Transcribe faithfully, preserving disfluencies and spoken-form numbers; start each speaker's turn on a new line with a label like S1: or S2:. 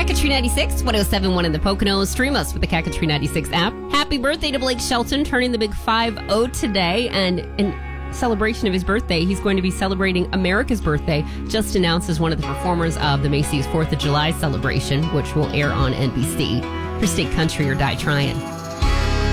S1: Tree ninety-six, one oh seven point one in the Poconos. Stream us with the Tree ninety-six app. Happy birthday to Blake Shelton, turning the big five oh today. And in celebration of his birthday, he's going to be celebrating America's birthday, just announced as one of the performers of the Macy's fourth of July celebration, which will air on N B C for State Country or Die Tryin'.